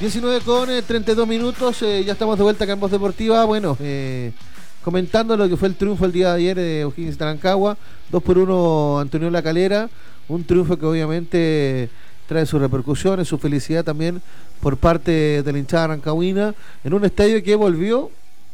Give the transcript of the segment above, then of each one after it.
19 con 32 minutos, ya estamos de vuelta acá en Voz Deportiva. Bueno, comentando lo que fue el triunfo el día de ayer de O'Higgins de Rancagua, 2-1 Antonio La Calera, un triunfo que obviamente trae sus repercusiones, su felicidad también por parte de la hinchada rancagüina, en un estadio que volvió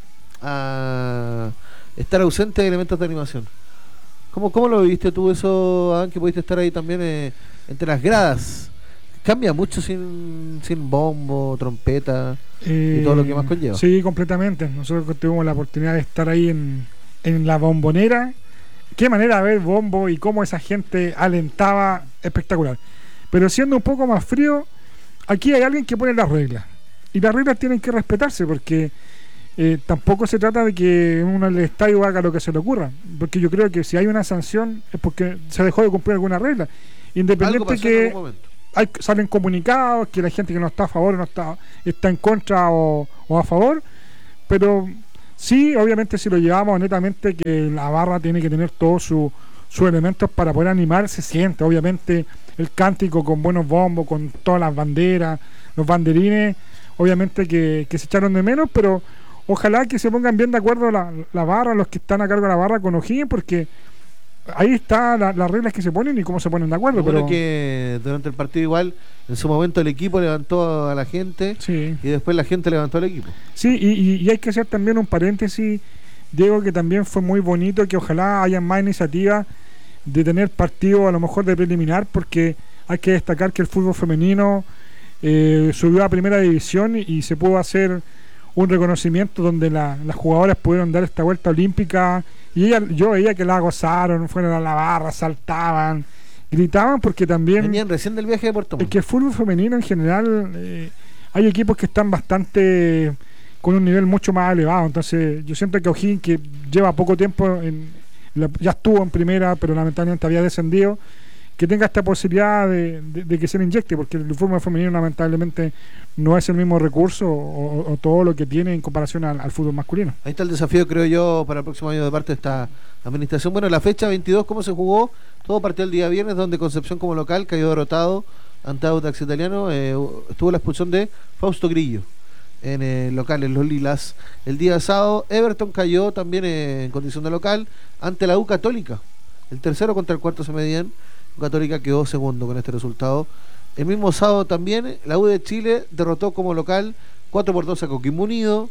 a estar ausente de elementos de animación. ¿Cómo lo viste tú eso, Adán, que pudiste estar ahí también entre las gradas? Cambia mucho sin bombo, trompeta y todo lo que más conlleva. Sí, completamente. Nosotros tuvimos la oportunidad de estar ahí en la bombonera. Qué manera de ver bombo y cómo esa gente alentaba, espectacular. Pero siendo un poco más frío, aquí hay alguien que pone las reglas. Y las reglas tienen que respetarse porque tampoco se trata de que uno en el estadio haga lo que se le ocurra. Porque yo creo que si hay una sanción es porque se dejó de cumplir alguna regla. Independiente que salen comunicados que la gente que no está a favor no está en contra o a favor, pero sí, obviamente si lo llevamos netamente que la barra tiene que tener todos sus elementos para poder animar, se siente obviamente el cántico con buenos bombos, con todas las banderas, los banderines, obviamente que se echaron de menos, pero ojalá que se pongan bien de acuerdo la barra, los que están a cargo de la barra con O'Higgins, porque ahí está las reglas que se ponen y cómo se ponen de acuerdo. Pero que durante el partido igual, en su momento el equipo levantó a la gente, sí, y después la gente levantó al equipo. Sí, y hay que hacer también un paréntesis, Diego, que también fue muy bonito, que ojalá haya más iniciativas de tener partidos a lo mejor de preliminar, porque hay que destacar que el fútbol femenino subió a primera división y se pudo hacer un reconocimiento donde las jugadoras pudieron dar esta vuelta olímpica. Y yo veía que la gozaron, fueron a la barra, saltaban, gritaban, porque también venían recién del viaje de Puerto Montt. Es que el fútbol femenino en general, hay equipos que están bastante con un nivel mucho más elevado. Entonces yo siento que O'Higgins, que lleva poco tiempo ya estuvo en primera, pero lamentablemente había descendido, que tenga esta posibilidad de que se le inyecte, porque el fútbol femenino lamentablemente no es el mismo recurso o todo lo que tiene en comparación al fútbol masculino. Ahí está el desafío, creo yo, para el próximo año de parte de esta administración. Bueno, la fecha 22, ¿cómo se jugó? Todo partió el día viernes, donde Concepción como local cayó derrotado ante Audax Italiano. Estuvo la expulsión de Fausto Grillo en el local, en los Lilas. El día sábado, Everton cayó también en condición de local ante la U Católica. El tercero contra el cuarto se medían. Católica quedó segundo con este resultado. El mismo sábado también la U de Chile derrotó como local 4-2 a Coquimbo Unido.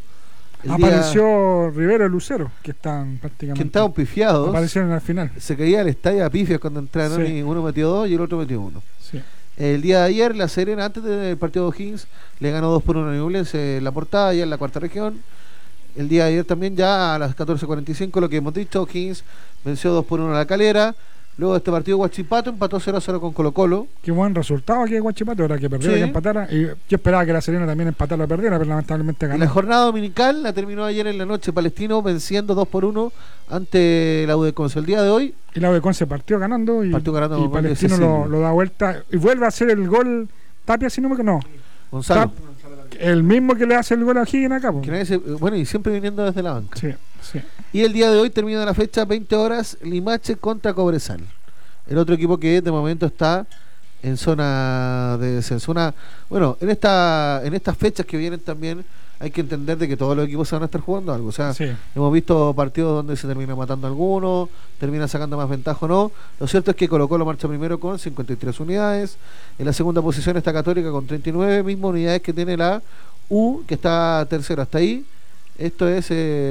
Apareció Rivero y Lucero, que están prácticamente, que estaban pifiados, aparecieron al final. Se caía el estadio a pifias cuando entraron, sí, y uno metió 2 y el otro metió 1. Sí. El día de ayer La Serena, antes del partido de O'Higgins, le ganó 2-1 a Ñublense en la Portada, ya en la cuarta región. El día de ayer también, ya a las 14:45, lo que hemos dicho, O'Higgins venció 2-1 a La Calera. Luego de este partido, Huachipato empató 0-0 con Colo-Colo. Qué buen resultado aquí de Huachipato, ahora que perdiera, sí, que empatara. Y yo esperaba que La Serena también empatara o perdiera, pero lamentablemente ganó. La jornada dominical la terminó ayer en la noche Palestino venciendo 2-1 ante la U de Conce. El día de hoy, y la U de Conce partió ganando y Palestino lo da vuelta y vuelve a hacer el gol Tapia, si no me no. Gonzalo. El mismo que le hace el gol a O'Higgins acá. Bueno, y siempre viniendo desde la banca. Sí, sí. Y el día de hoy termina la fecha, 20 horas, Limache contra Cobresal. El otro equipo que de momento está en zona de descenso. Bueno, en estas fechas que vienen también hay que entender de que todos los equipos se van a estar jugando algo. O sea, sí, hemos visto partidos donde se termina matando a algunos, termina sacando más ventaja o no. Lo cierto es que Colo-Colo marcha primero con 53 unidades. En la segunda posición está Católica con 39, mismas unidades que tiene la U, que está tercero. Hasta ahí, esto es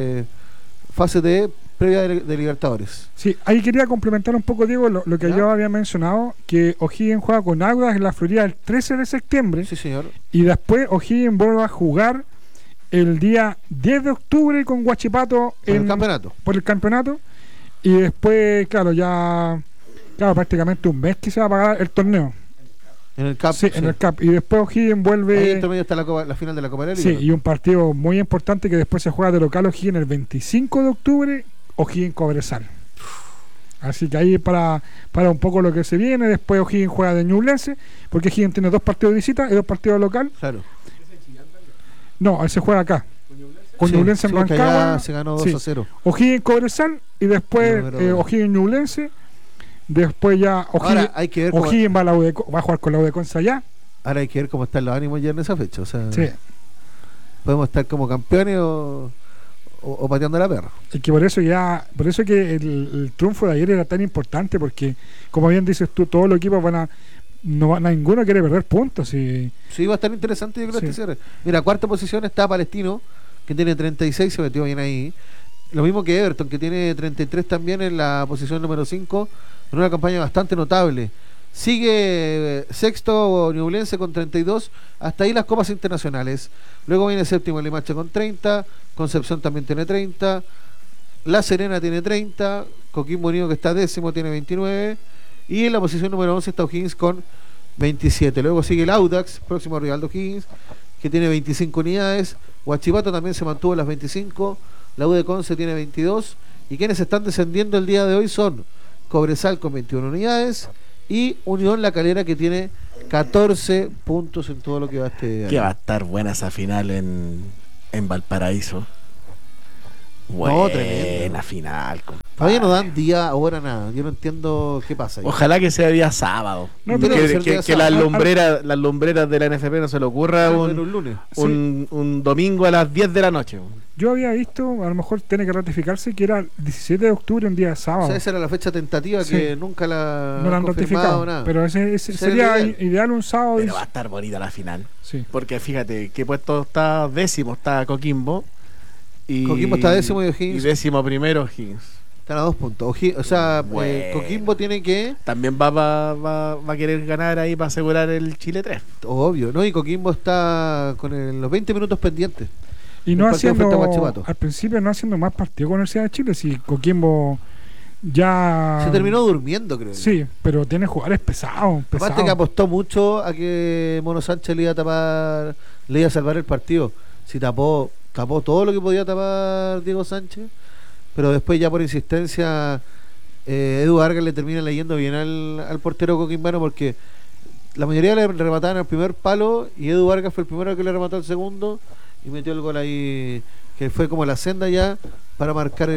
fase de previa de Libertadores. Sí, ahí quería complementar un poco, Diego, lo que yo había mencionado, que O'Higgins juega con Audax en la Florida el 13 de septiembre. Sí, señor. Y después O'Higgins vuelve a jugar el día 10 de octubre con Huachipato por el campeonato. Y después, prácticamente un mes que se va a pagar el torneo. En el CAP. Sí, en el CAP. Y después O'Higgins vuelve. Ahí entre medio está la final de la Copa de la Liga. Sí, y un partido muy importante que después se juega de local O'Higgins el 25 de octubre, O'Higgins Cobresal. Así que ahí para un poco lo que se viene. Después O'Higgins juega de Ñublense, porque O'Higgins tiene 2 partidos de visita y 2 partidos de local. Claro. No, él se juega acá. Con Ñublense en Rancagua. Se ganó 2-0. O'Higgins Cobresal y después O'Higgins Ñublense. Después ya O'Higgins va a jugar con la U de Conce allá. Ahora hay que ver cómo están los ánimos ya en esa fecha. O sea, Sí. podemos estar como campeones o pateando la perra. Es que por eso que el triunfo de ayer era tan importante, porque como bien dices tú, todos los equipos ninguno quiere perder puntos. Y Sí, va a estar interesante, yo creo, Sí. este cierre. Mira, cuarta posición está Palestino, que tiene 36, se metió bien ahí. Lo mismo que Everton, que tiene 33 también en la posición número 5, en una campaña bastante notable. Sigue sexto Ñublense con 32, hasta ahí las copas internacionales. Luego viene séptimo Limache con 30, Concepción también tiene 30, La Serena tiene 30, Coquimbo Unido, que está décimo, tiene 29, y en la posición número 11 está O'Higgins con 27. Luego sigue el Audax, próximo rival de O'Higgins, que tiene 25 unidades. Huachipato también se mantuvo en las 25, la U de Conce tiene 22, y quienes están descendiendo el día de hoy son Cobresal con 21 unidades y Unión La Calera, que tiene 14 puntos en todo lo que va este año. Que va a estar buena esa final en Valparaíso. No, tremendo. Buena final, compadre. Todavía no dan día, hora, nada. Yo no entiendo qué pasa ahí. Ojalá que sea día sábado. No, pero que ser día que las sábado. lumbreras de la NFP no se le ocurra Un lunes. un domingo a las 10 de la noche. yo había visto, a lo mejor tiene que ratificarse, que era el 17 de octubre, un día O sábado. sea, esa era la fecha tentativa Sí. que nunca la No lo han confirmado ratificado, nada. pero ese Sería sería ideal. ideal un sábado. Pero va a estar bonita la final. Sí. Porque fíjate, ¿qué puesto está? Décimo está Coquimbo. Coquimbo está décimo y O'Higgins. Y décimo primero O'Higgins. Están a 2 puntos. O sea, Bueno. Coquimbo tiene que, También va a querer ganar ahí para asegurar el Chile 3. obvio, ¿no? Y Coquimbo está con los 20 minutos pendientes. Y El no partido frente a haciendo, Huachipato. al principio no haciendo más partido con la Universidad de Chile, si Coquimbo ya... Se terminó durmiendo, creo. Sí, pero tiene jugadores pesados. Aparte que apostó mucho a que Mono Sánchez le iba a tapar, le iba a salvar el partido. Si tapó todo lo que podía tapar Diego Sánchez, pero después ya por insistencia Edu Vargas le termina leyendo bien al portero coquimbano, porque la mayoría le remataban al primer palo y Edu Vargas fue el primero que le remató al segundo y metió el gol ahí, que fue como la senda ya para marcar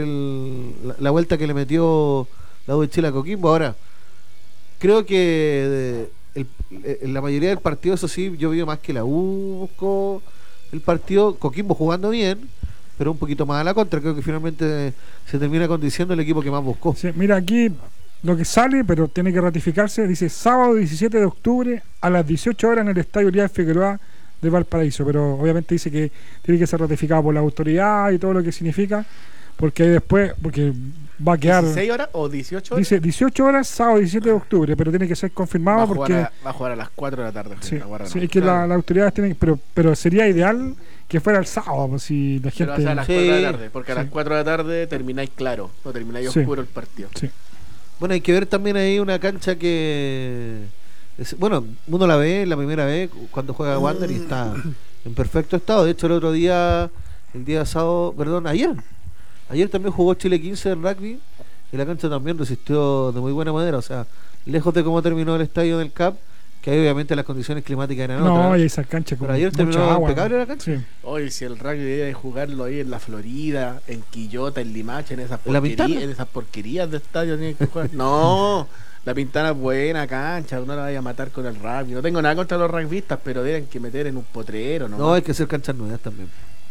la vuelta que le metió la U de Chile a Coquimbo. Ahora, creo que en la mayoría del partido, eso sí, yo vi más que la U buscó el partido, Coquimbo jugando bien, pero un poquito más a la contra. Creo que finalmente se termina condiciendo el equipo que más buscó. Sí, mira, aquí lo que sale, pero tiene que ratificarse, dice sábado 17 de octubre a las 18 horas en el Estadio Elías Figueroa de Valparaíso, pero obviamente dice que tiene que ser ratificado por la autoridad y todo lo que significa, porque después, porque va a quedar... ¿16 horas o 18 horas? Dice 18 horas, sábado 17 de octubre, pero tiene que ser confirmado porque... va a jugar a las 4 de la tarde. Sí, la Guarra, sí, no. es que Claro. las autoridades tienen... Pero sería ideal que fuera el sábado, pues, si la Pero gente... va a ser a las Sí. 4 de la tarde, porque a Sí. las 4 de la tarde termináis claro, no termináis Sí. oscuro el partido. Sí. Bueno, hay que ver también ahí una cancha que... bueno, uno la ve la primera vez cuando juega Wander y está en perfecto estado. De hecho, el otro día, el día sábado, perdón, ayer también jugó Chile 15 en rugby y la cancha también resistió de muy buena manera. O sea, lejos de cómo terminó el estadio del CAP, que ahí obviamente las condiciones climáticas eran No, otras. y esa cancha con Pero ayer mucha terminó agua. impecable la cancha. Sí. Hoy si el rugby debe jugarlo ahí en la Florida, en Quillota, en Limache, en esas ¿En la porquerías, Pintana? en esas porquerías de estadio tienen que jugar. No, la Pintana es buena cancha, no la vaya a matar con el rugby. No tengo nada contra los rugbyistas, pero deben que meter en un potrero, ¿no? No, hay que hacer canchas nuevas también.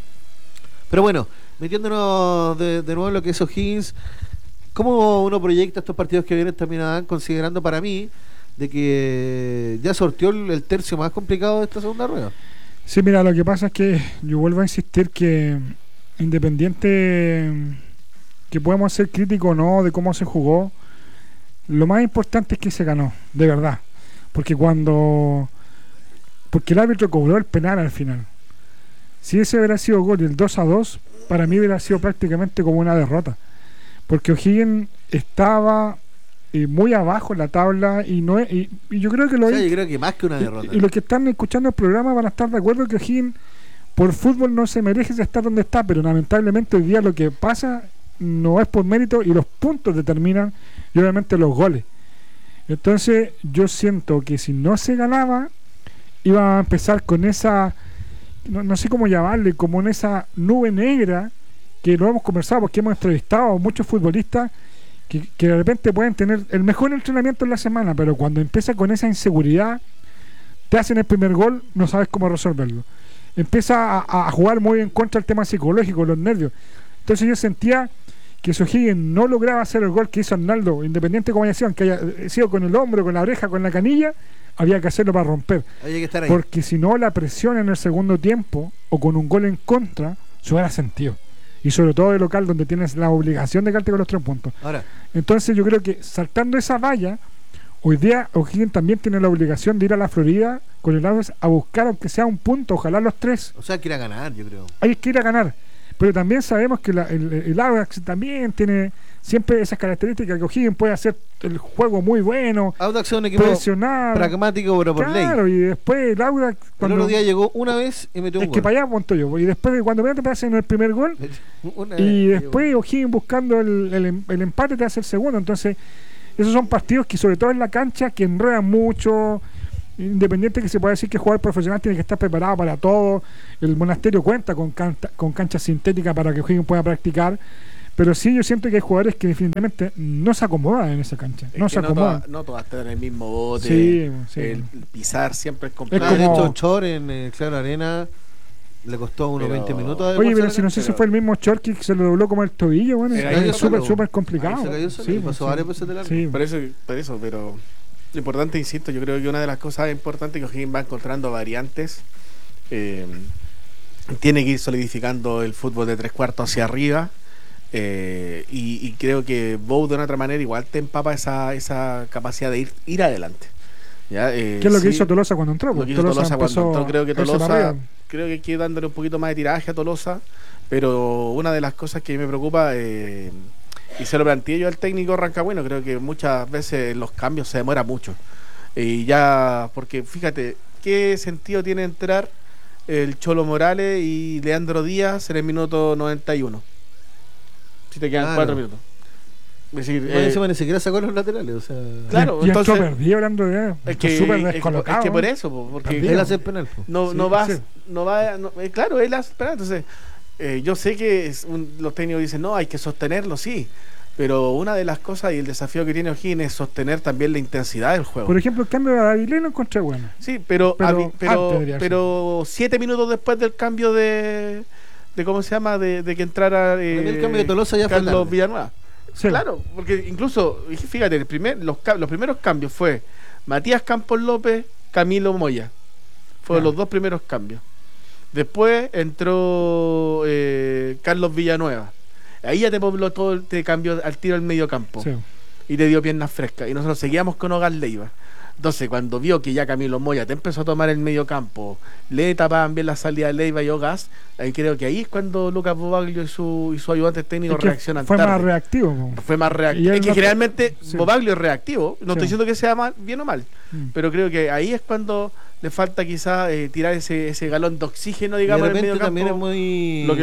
Pero bueno, metiéndonos de nuevo en lo que es O'Higgins, ¿cómo uno proyecta estos partidos que vienen también, Adán, considerando para mí de que ya sorteó el tercio más complicado de esta segunda rueda? Sí, mira, lo que pasa es que yo vuelvo a insistir que independiente que podemos ser críticos o no de cómo se jugó, lo más importante es que se ganó, de verdad. Porque el árbitro cobró el penal al final. Si ese hubiera sido gol y el 2-2, para mí hubiera sido prácticamente como una derrota. Porque O'Higgins estaba muy abajo en la tabla y yo creo que O sea, yo creo que más que una derrota. y los que están escuchando el programa van a estar de acuerdo que O'Higgins por fútbol no se merece estar donde está, pero lamentablemente hoy día lo que pasa no es por mérito y los puntos determinan y obviamente los goles. Entonces yo siento que si no se ganaba iba a empezar con esa, no sé cómo llamarle, como en esa nube negra que lo hemos conversado porque hemos entrevistado a muchos futbolistas que de repente pueden tener el mejor entrenamiento en la semana, pero cuando empieza con esa inseguridad te hacen el primer gol, no sabes cómo resolverlo. Empieza a jugar muy en contra del tema psicológico, los nervios. Entonces yo sentía que si O'Higgins no lograba hacer el gol que hizo Arnaldo, independiente de cómo haya sido, aunque haya sido con el hombro, con la oreja, con la canilla, había que hacerlo para romper. Había que estar ahí. Porque si no, la presión en el segundo tiempo, o con un gol en contra, se hubiera sentido. Y sobre todo de local, donde tienes la obligación de quedarte con los 3 puntos. Ahora, Entonces yo creo que saltando esa valla, hoy día O'Higgins también tiene la obligación de ir a la Florida con el Audax a buscar, aunque sea un punto, ojalá los 3. o sea, que ir a ganar, yo creo. Hay que ir a ganar. Pero también sabemos que el Audax también tiene siempre esas características, que O'Higgins puede hacer el juego muy bueno, Audax es un equipo presionar. pragmático, pero por ley. Claro, y después el Audax... El otro día llegó una vez y metió un Es gol. que para allá monto yo. Y después, cuando te hacen el primer gol, Una y vez después O'Higgins buscando el empate te hace el segundo. Entonces, esos son partidos que, sobre todo en la cancha, que enredan mucho. Independiente que se pueda decir que jugador profesional tiene que estar preparado para todo. El Monasterio cuenta con canchas sintéticas para que O'Higgins pueda practicar. Pero sí, yo siento que hay jugadores que definitivamente no se acomodan en esa cancha. Es No que se acomodan. no todas están en el mismo bote. Sí, sí. El pisar siempre es Es complicado. De como- hecho, Chor en Claro Arena le costó unos Pero- 20 minutos. Oye, pero de si no sé si pero- fue el mismo Chorky que se lo dobló como el tobillo, bueno, Era es ahí súper, solo. súper complicado. Ahí se cayó solo, Sí, y pues, pasó sí. varias veces de largo. Sí. Por eso, pero lo importante, insisto, yo creo que una de las cosas importantes que O'Higgins va encontrando variantes. Tiene que ir solidificando el fútbol de 3/4 hacia arriba. Y creo que Bow de una otra manera igual te empapa esa capacidad de ir adelante. ¿Ya? ¿Qué es lo que sí, hizo Tolosa cuando entró? lo Pues que hizo Tolosa cuando empezó entró, creo que a irse para Tolosa, arriba. creo que hay que ir dándole un poquito más de tiraje a Tolosa, pero una de las cosas que me preocupa, y se lo planteé yo al técnico Rancagüino, creo que muchas veces los cambios se demora mucho. Y ya, porque fíjate, ¿qué sentido tiene entrar el Cholo Morales y Leandro Díaz en el minuto 91? Si te quedan Claro. 4 minutos. Es decir, Bueno, encima ni siquiera sacó los laterales, o sea, Claro, Y entró entonces- perdido hablando de es que, súper es que- descolocado. es que por eso, porque Perdido. él hace el penal. Po. no, Sí, no vas, sí. no va, claro, él hace penal. Entonces, yo sé que los técnicos dicen, no, hay que sostenerlo, sí, pero una de las cosas y el desafío que tiene O'Higgins es sostener también la intensidad del juego. Por ejemplo, el cambio de Avilés lo encontré bueno. Sí, pero Pero antes debería pero 7 minutos después del cambio de ¿cómo se llama? De que entrara Para mí el cambio de Tolosa ya fue Carlos tarde. Villanueva. Sí. Claro, porque incluso, fíjate, los primeros cambios fue Matías Campos López, Camilo Moya. Fueron Ya. los 2 primeros cambios. Después entró Carlos Villanueva. Ahí ya te pobló todo, te cambió al tiro al medio campo. Sí. Y te dio piernas frescas. Y nosotros seguíamos con Hogar Leiva. Entonces, cuando vio que ya Camilo Moya te empezó a tomar el medio campo, le tapaban bien la salida de Leiva y Hogas, ahí creo que ahí es cuando Lucas Bobaglio y su ayudante técnico Es que reaccionan fue tarde. más reactivo. po. Fue más Y reactivo. él Es que no- generalmente sí. Bobaglio es reactivo. No Sí. estoy diciendo que sea bien o mal, Mm. pero creo que ahí es cuando le falta quizás tirar ese galón de oxígeno, Y de digamos, en el repente medio también es campo. muy... Lo que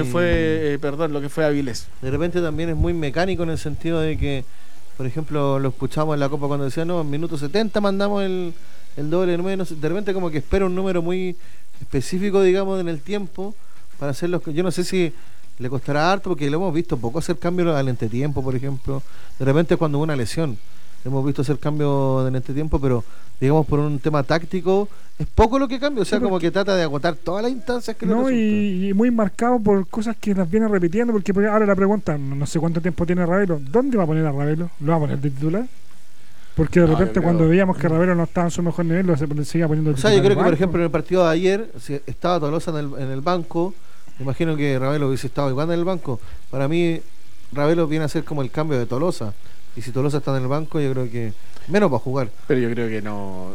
fue Avilés. De repente también es muy mecánico en el sentido de que, por ejemplo, lo escuchamos en la Copa cuando decía, no, en minuto 70 mandamos el doble menos. De repente como que espera un número muy específico, digamos, en el tiempo para hacer los... Yo no sé si le costará harto, porque lo hemos visto poco hacer cambios al entretiempo, por ejemplo. De repente cuando hubo una lesión hemos visto hacer cambios del entretiempo, pero digamos por un tema táctico es poco lo que cambia, o sea, Sí, como porque- que trata de agotar todas las instancias que le No, resultan. y muy marcado por cosas que las viene repitiendo, porque ahora la pregunta, no sé cuánto tiempo tiene Ravelo, ¿dónde va a poner a Ravelo? ¿Lo va a poner de titular? Porque de No, repente yo cuando creo- veíamos que Ravelo no estaba en su mejor nivel, lo seguía poniendo de O sea, yo titular creo que, por igual, ejemplo, en po. el partido de ayer, si estaba Tolosa en el banco, me imagino que Ravelo hubiese estado igual en el banco. Para mí, Ravelo viene a ser como el cambio de Tolosa. Y si Tolosa está en el banco, yo creo que menos va a jugar. Pero yo creo que no.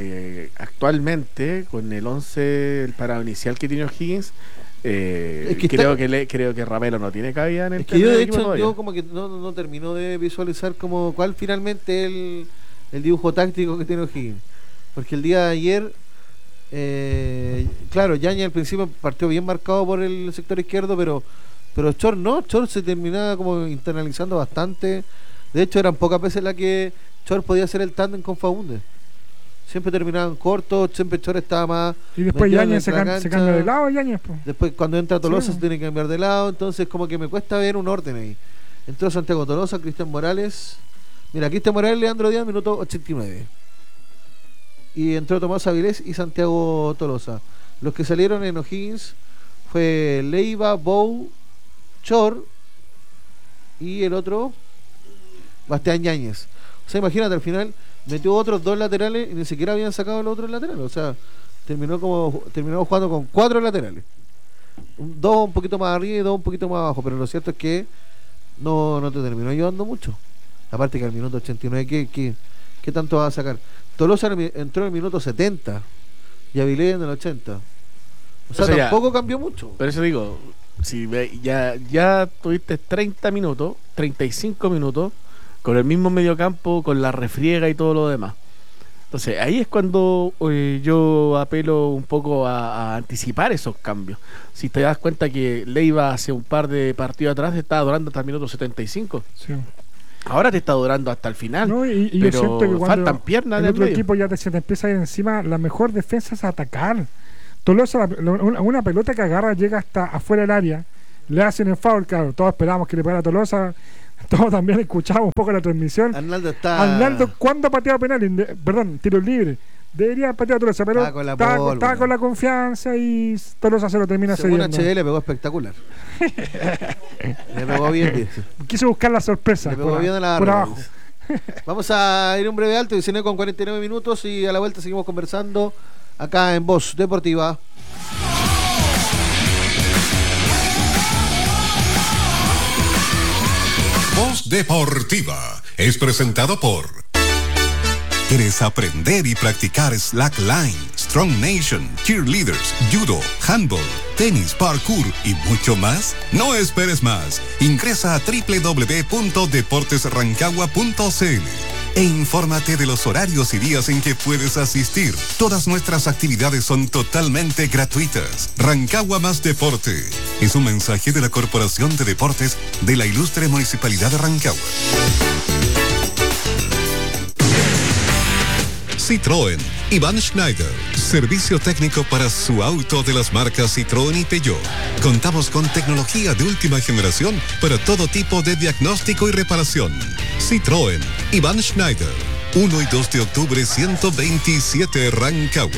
Actualmente, con el 11, el parado inicial que tiene O'Higgins, Es que creo que Ravelo no tiene cabida en el Es que yo, de equipo hecho, todavía. yo como que no termino de visualizar como cuál finalmente es el dibujo táctico que tiene O'Higgins. Porque el día de ayer, claro, Yañez al principio partió bien marcado por el sector izquierdo, pero Chor no, Chor se terminaba como internalizando bastante. De hecho, eran pocas veces las que Chor podía hacer el tándem con Faúndez. Siempre terminaban cortos, siempre Chor estaba más... Y después metido en Yañez se la cambia cancha. de lado, Yañez, po. Después cuando entra Tolosa Sí. se tiene que cambiar de lado, entonces como que me cuesta ver un orden ahí. Entró Santiago Tolosa, Cristian Morales. Mira, Cristian Morales, Leandro Díaz, minuto 89. y entró Tomás Avilés y Santiago Tolosa. Los que salieron en O'Higgins fue Leiva, Bou, Chor y el otro Bastián Yáñez. O sea, imagínate, al final metió otros 2 laterales y ni siquiera habían sacado los otros laterales. O sea, terminó jugando con 4 laterales. 2 un poquito más arriba y 2 un poquito más abajo. Pero lo cierto es que no te terminó ayudando mucho. Aparte que al minuto 89, ¿qué tanto va a sacar? Tolosa entró en el minuto 70 y Avilés en el 80. O sea, tampoco cambió mucho. Por eso digo, si ya tuviste 30 minutos, 35 minutos, con el mismo mediocampo, con la refriega y todo lo demás. Entonces, ahí es cuando yo apelo un poco a anticipar esos cambios. Si te das cuenta que Leiva hace un par de partidos atrás te estaba durando hasta el minuto 75. Sí. Ahora te está durando hasta el final. No, y pero yo siento que cuando faltan piernas el del otro medio. equipo ya se te empieza a ir encima, la mejor defensa es atacar. Tolosa, una pelota que agarra llega hasta afuera del área, le hacen el foul, claro, todos esperamos que le pegara a Tolosa, todos también escuchamos un poco la transmisión. Arnaldo, ¿cuándo ha pateado penal? Perdón, tiro libre. Debería patear a Tolosa, pero estaba con la confianza y Tolosa se lo termina según cediendo. HD le pegó espectacular. Le pegó bien, dice. Quiso buscar la sorpresa. Le pegó bien a la por abajo. Vamos a ir un breve alto, 19:49 minutos, y a la vuelta seguimos conversando acá en Voz Deportiva. Voz Deportiva es presentado por... ¿Quieres aprender y practicar slackline, Strong Nation, cheerleaders, judo, handball, tenis, parkour y mucho más? No esperes más. Ingresa a www.deportesrancagua.cl e infórmate de los horarios y días en que puedes asistir. Todas nuestras actividades son totalmente gratuitas. Rancagua más deporte. Es un mensaje de la Corporación de Deportes de la Ilustre Municipalidad de Rancagua. Citroën, Iván Schneider, servicio técnico para su auto de las marcas Citroën y Peugeot. Contamos con tecnología de última generación para todo tipo de diagnóstico y reparación. Citroën, Iván Schneider, 1 y 2 de octubre 127 Rancagua.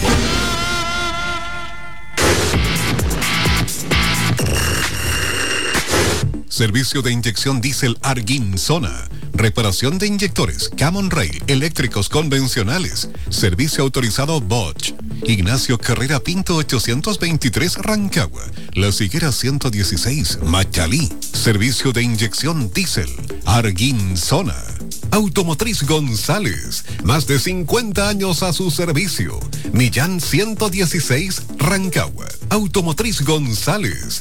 Servicio de inyección diésel Arguin Zona. Reparación de inyectores Camon Rail, eléctricos convencionales. Servicio autorizado Bosch. Ignacio Carrera Pinto 823 Rancagua. Las Higueras 116 Machalí. Servicio de inyección diésel Arguin Zona. Automotriz González. Más de 50 años a su servicio. Millán 116 Rancagua. Automotriz González.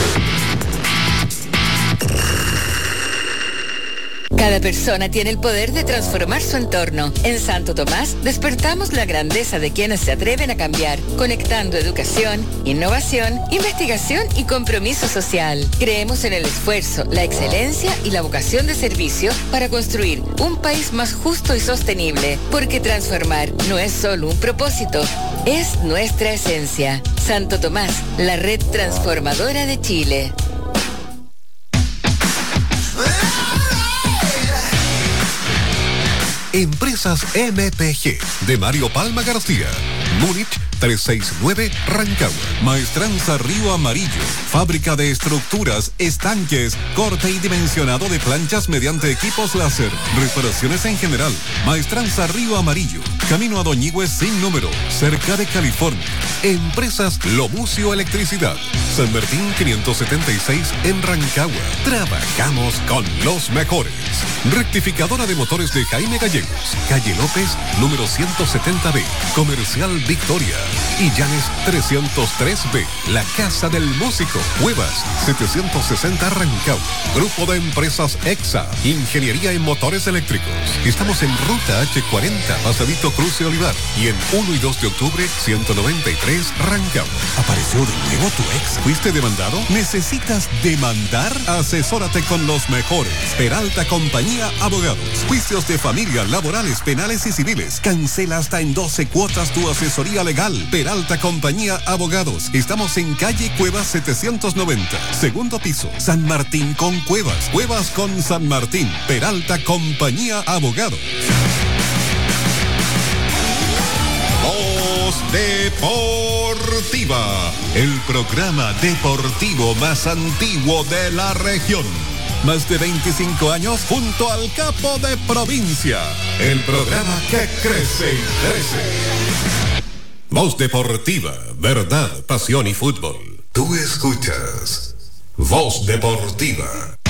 Cada persona tiene el poder de transformar su entorno. En Santo Tomás despertamos la grandeza de quienes se atreven a cambiar, conectando educación, innovación, investigación y compromiso social. Creemos en el esfuerzo, la excelencia y la vocación de servicio para construir un país más justo y sostenible, porque transformar no es solo un propósito, es nuestra esencia. Santo Tomás, la red transformadora de Chile. Empresas MPG de Mario Palma García. Múnich 369 Rancagua. Maestranza Río Amarillo. Fábrica de estructuras, estanques, corte y dimensionado de planchas mediante equipos láser. Reparaciones en general. Maestranza Río Amarillo. Camino a Doñigües sin número. Cerca de California. Empresas Lomucio Electricidad. San Martín 576 en Rancagua. Trabajamos con los mejores. Rectificadora de motores de Jaime Gallegos. Calle López, número 170B. Comercial Victoria. Y Llanes 303B. La Casa del Músico. Cuevas 760 Rancagua. Grupo de Empresas EXA. Ingeniería en motores eléctricos. Estamos en Ruta H40, Pasadito Cruce Olivar. Y en 1 y 2 de octubre, 193 Rancagua. ¿Apareció de nuevo tu ex? ¿Fuiste demandado? ¿Necesitas demandar? Asesórate con los mejores. Peralta Compañía Abogados. Juicios de familia, laborales, penales y civiles. Cancela hasta en 12 cuotas tu asesoría legal. Peralta Compañía Abogados. Estamos en calle Cuevas 790. Segundo piso. San Martín con Cuevas. Cuevas con San Martín. Peralta Compañía Abogados. Voz Deportiva, el programa deportivo más antiguo de la región. Más de 25 años junto al capo de provincia. El programa que crece y crece. Voz Deportiva, verdad, pasión y fútbol. Tú escuchas Voz Deportiva.